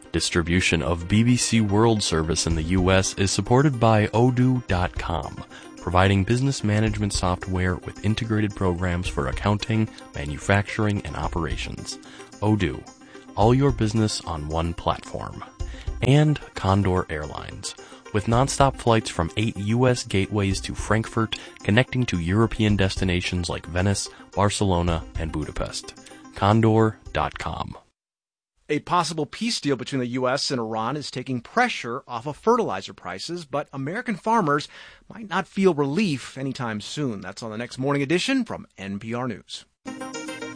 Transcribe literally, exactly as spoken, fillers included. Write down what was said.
Distribution of B B C World Service in the U S is supported by Odoo dot com, providing business management software with integrated programs for accounting, manufacturing, and operations. Odoo, all your business on one platform. And Condor Airlines, with nonstop flights from eight U S gateways to Frankfurt, connecting to European destinations like Venice, Barcelona, and Budapest. Condor dot com. A possible peace deal between the U S and Iran is taking pressure off of fertilizer prices, but American farmers might not feel relief anytime soon. That's on the next Morning Edition from N P R News.